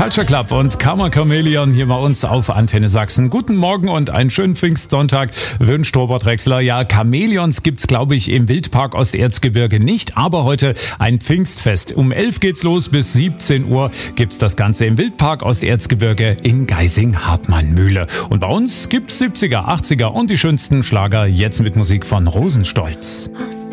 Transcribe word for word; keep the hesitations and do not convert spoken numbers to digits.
Culture Club und Karma Chameleon hier bei uns auf Antenne Sachsen. Guten Morgen und einen schönen Pfingstsonntag wünscht Robert Rexler. Ja, Chamäleons gibt's, glaube ich, im Wildpark Osterzgebirge nicht, aber heute ein Pfingstfest. Um elf geht's los, bis siebzehn Uhr gibt's das Ganze im Wildpark Osterzgebirge in Geising-Hartmann-Mühle. Und bei uns gibt's siebziger, achtziger und die schönsten Schlager jetzt mit Musik von Rosenstolz.